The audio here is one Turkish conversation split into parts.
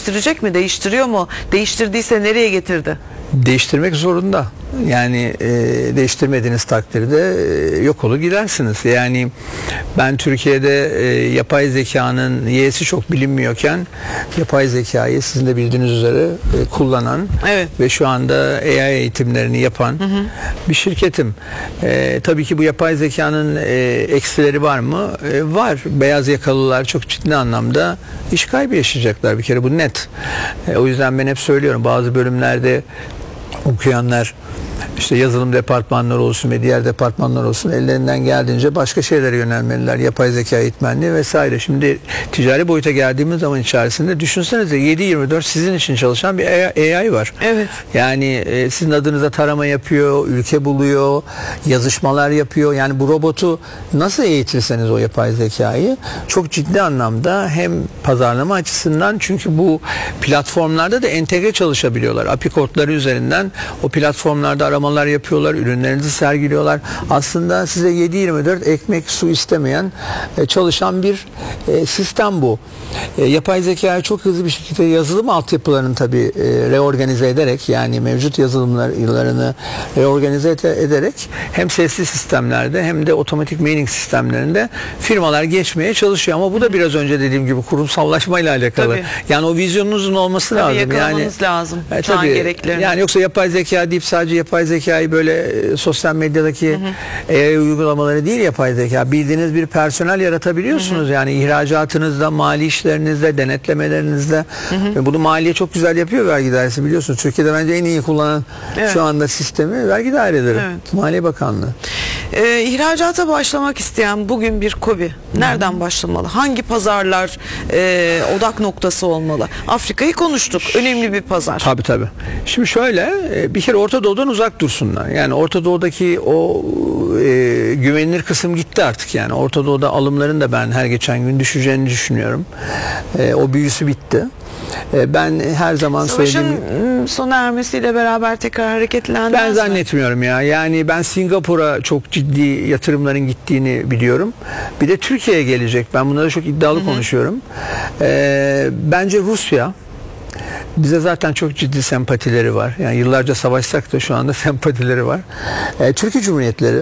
değiştirecek mi? Değiştiriyor mu? Değiştirdiyse nereye getirdi? Değiştirmek zorunda. Yani değiştirmediğiniz takdirde yok olur gidersiniz. Yani ben Türkiye'de yapay zekanın Y'si çok bilinmiyorken yapay zekayı sizin de bildiğiniz üzere kullanan ve şu anda AI eğitimlerini yapan bir şirketim. Tabii ki bu yapay zekanın eksileri var mı? Var. Beyaz yakalılar çok ciddi anlamda iş kaybı yaşayacaklar. Bir kere bu net. O yüzden ben hep söylüyorum, bazı bölümlerde okuyanlar, işte yazılım departmanları olsun ve diğer departmanlar olsun, ellerinden geldiğince başka şeylere yönelmeliler. Yapay zeka eğitmenliği vesaire. Şimdi ticari boyuta geldiğimiz zaman içerisinde düşünsenize 7/24 sizin için çalışan bir AI var. Evet. Yani sizin adınıza tarama yapıyor, ülke buluyor, yazışmalar yapıyor. Yani bu robotu nasıl eğitirseniz o yapay zekayı çok ciddi anlamda hem pazarlama açısından, çünkü bu platformlarda da entegre çalışabiliyorlar. API kodları üzerinden o platformlarda aramalar yapıyorlar, ürünlerinizi sergiliyorlar. Aslında size 7/24 ekmek su istemeyen çalışan bir sistem bu. Yapay zekayı çok hızlı bir şekilde yazılım altyapılarını tabii reorganize ederek, yani mevcut yazılımlarını reorganize ederek hem sesli sistemlerde hem de otomatik mailing sistemlerinde firmalar geçmeye çalışıyor. Ama bu da biraz önce dediğim gibi kurumsallaşmayla alakalı. Tabii. Yani o vizyonunuzun olması lazım. Yakalamanız lazım. Şu an gerekli. Yani yoksa yapay zeka deyip sadece yapay zekayı böyle sosyal medyadaki AI uygulamaları değil, yapay zeka. Bildiğiniz bir personel yaratabiliyorsunuz. Yani ihracatınızda, mali işlerinizde, denetlemelerinizde. Ve bunu maliye çok güzel yapıyor, vergi dairesi, biliyorsunuz. Türkiye'de bence en iyi kullanan şu anda sistemi vergi daireleri. Maliye Bakanlığı. İhracata başlamak isteyen bugün bir KOBİ nereden başlamalı? Hangi pazarlar odak noktası olmalı? Afrika'yı konuştuk. Önemli bir pazar. Tabii. Şimdi şöyle, bir kere Orta Doğu'dan uzak dursunlar. Yani Orta Doğu'daki o güvenilir kısım gitti artık. Yani Orta Doğu'da alımların da ben her geçen gün düşeceğini düşünüyorum. O büyüsü bitti. Ben her zaman söylediğim... Savaşın sona ermesiyle beraber tekrar hareketlenmez Ben zannetmiyorum ya. Yani ben Singapur'a çok ciddi yatırımların gittiğini biliyorum. Bir de Türkiye'ye gelecek. Ben bunlara çok iddialı konuşuyorum. Bence Rusya, bize zaten çok ciddi sempatileri var. Yani yıllarca savaşsak da şu anda sempatileri var. Türkiye Cumhuriyetleri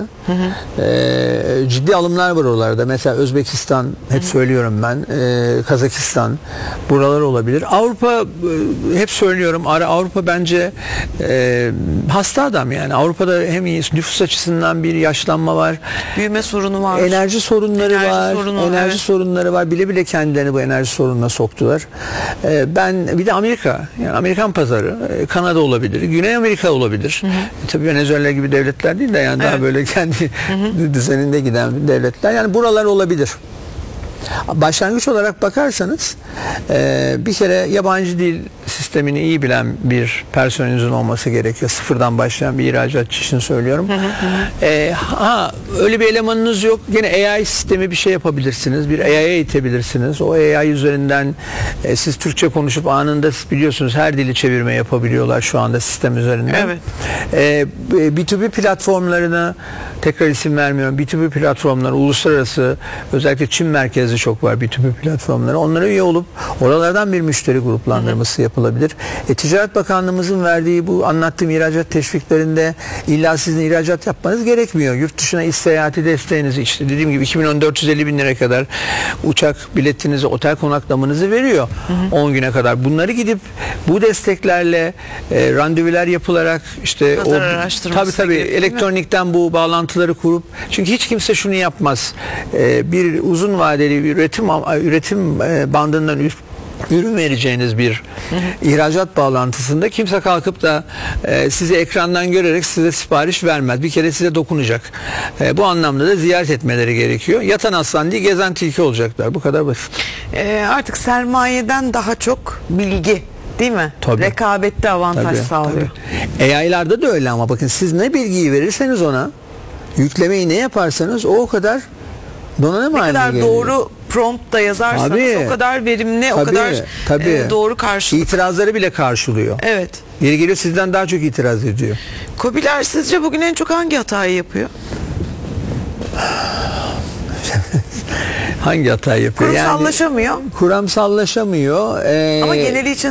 ciddi alımlar var oralarda. Mesela Özbekistan, hep söylüyorum ben. Kazakistan, buralar olabilir. Avrupa, hep söylüyorum. Avrupa bence hasta adam yani. Avrupa'da hem nüfus açısından bir yaşlanma var. Büyüme sorunu var. Enerji sorunları var. Enerji sorunları var. Bile bile kendilerini bu enerji sorununa soktular. Ben bir de Amerika. Yani Amerikan pazarı, Kanada olabilir, Güney Amerika olabilir. Tabii Venezuela gibi devletler değil de yani daha böyle kendi düzeninde giden devletler. Yani buralar olabilir. Başlangıç olarak bakarsanız bir kere yabancı dil sistemini iyi bilen bir personelinizin olması gerekiyor. Sıfırdan başlayan bir ihracatçı için söylüyorum. Öyle bir elemanınız yok. Yine AI sistemi bir şey yapabilirsiniz. Bir AI'ye eğitebilirsiniz. O AI üzerinden siz Türkçe konuşup anında, biliyorsunuz her dili çevirme yapabiliyorlar şu anda sistem üzerinden. B2B platformlarına, tekrar isim vermiyorum, B2B platformları, uluslararası, özellikle Çin merkezli çok var B2B platformları. Onlara üye olup oralardan bir müşteri gruplandırması yapılabilir. Ticaret Bakanlığımızın verdiği bu anlattığım ihracat teşviklerinde illa sizin ihracat yapmanız gerekmiyor. Yurt dışına iş seyahati desteğinizi, işte dediğim gibi 2.450 bin lira kadar uçak biletinizi, otel konaklamanızı veriyor 10 güne kadar. Bunları gidip bu desteklerle randevular yapılarak, işte tabii elektronikten bu bağlantıları kurup, çünkü hiç kimse şunu yapmaz. Bir uzun vadeli bir üretim bandından ürün vereceğiniz bir ihracat bağlantısında kimse kalkıp da sizi ekrandan görerek size sipariş vermez. Bir kere size dokunacak. Bu anlamda da ziyaret etmeleri gerekiyor. Yatan aslan değil, gezen tilki olacaklar. Bu kadar basit. Artık sermayeden daha çok bilgi, değil mi? Tabii. Rekabette avantaj sağlıyor. AI'larda da öyle, ama bakın siz ne bilgiyi verirseniz ona, yüklemeyi ne yaparsanız o kadar donanım haline geliyor. Ne kadar doğru promptla yazarsanız o kadar verimli, o kadar doğru karşılıyor. İtirazları bile karşılıyor. Evet. Yeri geliyor sizden daha çok itiraz ediyor. KOBİ'ler sizce bugün en çok hangi hatayı yapıyor? Hangi hatayı yapıyor? Kuramsallaşamıyor. Kuramsallaşamıyor. Ama geneli için